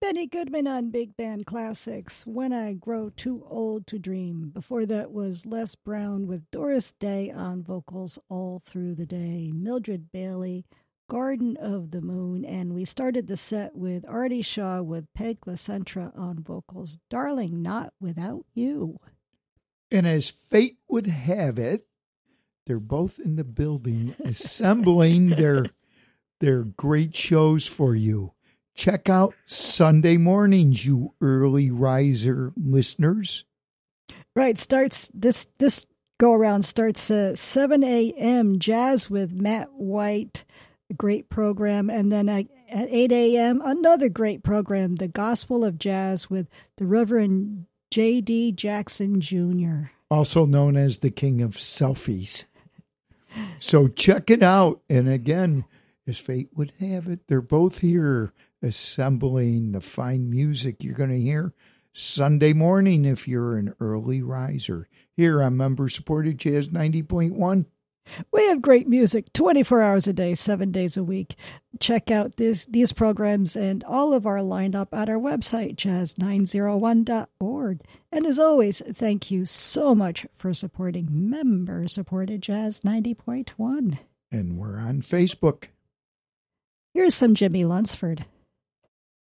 Benny Goodman on Big Band Classics, When I Grow Too Old to Dream. Before that was Les Brown with Doris Day on vocals all through the day. Mildred Bailey, Garden of the Moon. And we started the set with Artie Shaw with Peg LaCentra on vocals. Darling, Not Without You. And as fate would have it, they're both in the building assembling their great shows for you. Check out Sunday mornings, you early riser listeners. Right, starts this go around starts 7 a.m. Jazz with Matt White, a great program, and then at 8 a.m. another great program, The Gospel of Jazz with the Reverend J.D. Jackson Jr., also known as the King of Selfies. So check it out. And again, as fate would have it, they're both here assembling the fine music you're going to hear Sunday morning if you're an early riser. Here on member-supported Jazz 90.1. We have great music 24 hours a day, 7 days a week. Check out these programs and all of our lineup at our website, jazz901.org. And as always, thank you so much for supporting member-supported Jazz 90.1. And we're on Facebook. Here's some Jimmy Lunsford.